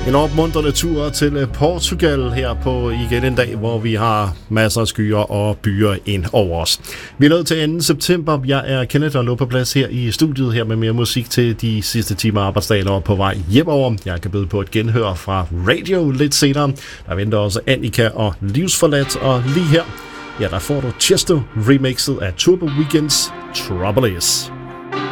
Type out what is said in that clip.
En opmuntrende tur til Portugal her på igen en dag, hvor vi har masser af skyer og byer ind over os. Vi er nået til 2. september. Jeg er Kenneth og lå på plads her i studiet her med mere musik til de sidste timer arbejdsdagen og på vej hjemover. Jeg kan byde på et genhør fra radio lidt senere. Der venter også Annika og Livsforladt, og lige her, ja, der får du Chesto remixet af Turbo Weekends Trouble Is.